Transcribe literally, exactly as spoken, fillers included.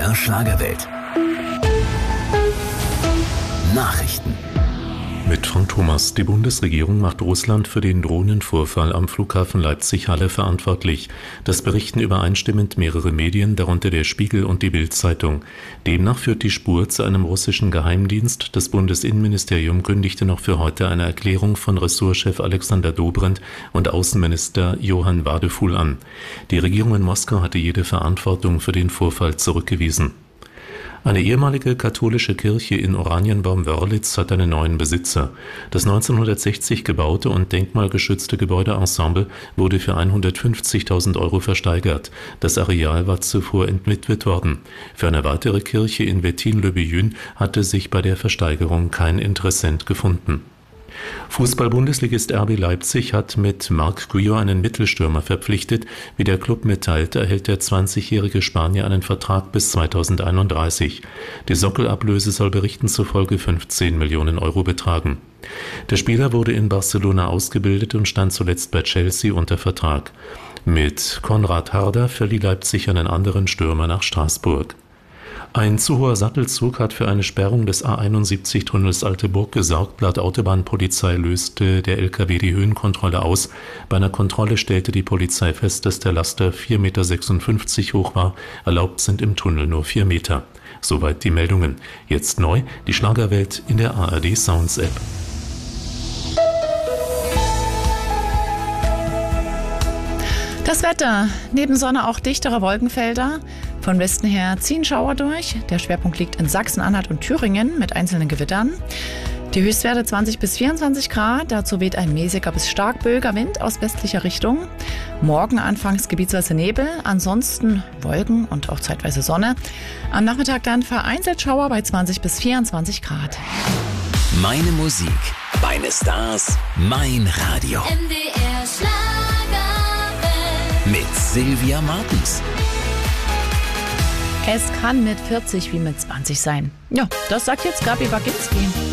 R Schlagerwelt. Nachrichten. Mit Frank Thomas. Die Bundesregierung macht Russland für den Drohnenvorfall am Flughafen Leipzig-Halle verantwortlich. Das berichten übereinstimmend mehrere Medien, darunter der Spiegel und die Bild-Zeitung. Demnach führt die Spur zu einem russischen Geheimdienst. Das Bundesinnenministerium kündigte noch für heute eine Erklärung von Ressortchef Alexander Dobrindt und Außenminister Johann Wadefuhl an. Die Regierung in Moskau hatte jede Verantwortung für den Vorfall zurückgewiesen. Eine ehemalige katholische Kirche in Oranienbaum-Wörlitz hat einen neuen Besitzer. Das neunzehnhundertsechzig gebaute und denkmalgeschützte Gebäudeensemble wurde für hundertfünfzigtausend Euro versteigert. Das Areal war zuvor entwidmet worden. Für eine weitere Kirche in Wettin-le-Beyun hatte sich bei der Versteigerung kein Interessent gefunden. Fußball-Bundesligist R B Leipzig hat mit Marc Guiot einen Mittelstürmer verpflichtet. Wie der Club mitteilte, erhält der zwanzigjährige Spanier einen Vertrag bis zweitausendeinunddreißig. Die Sockelablöse soll Berichten zufolge fünfzehn Millionen Euro betragen. Der Spieler wurde in Barcelona ausgebildet und stand zuletzt bei Chelsea unter Vertrag. Mit Konrad Harder verlieh Leipzig einen anderen Stürmer nach Straßburg. Ein zu hoher Sattelzug hat für eine Sperrung des A einundsiebzig-Tunnels Alteburg gesorgt. Laut Autobahnpolizei löste der L K W die Höhenkontrolle aus. Bei einer Kontrolle stellte die Polizei fest, dass der Laster vier Komma sechsundfünfzig Meter hoch war. Erlaubt sind im Tunnel nur vier Meter. Soweit die Meldungen. Jetzt neu, die Schlagerwelt in der A R D Sounds App. Das Wetter. Neben Sonne auch dichtere Wolkenfelder. Von Westen her ziehen Schauer durch. Der Schwerpunkt liegt in Sachsen-Anhalt und Thüringen mit einzelnen Gewittern. Die Höchstwerte zwanzig bis vierundzwanzig Grad. Dazu weht ein mäßiger bis stark böiger Wind aus westlicher Richtung. Morgen anfangs gebietsweise Nebel, ansonsten Wolken und auch zeitweise Sonne. Am Nachmittag dann vereinzelt Schauer bei zwanzig bis vierundzwanzig Grad. Meine Musik, meine Stars, mein Radio. M D R Schlagerwelt. Mit Sylvia Martens. Es kann mit vierzig wie mit zwanzig sein. Ja, das sagt jetzt Gabi Baginski.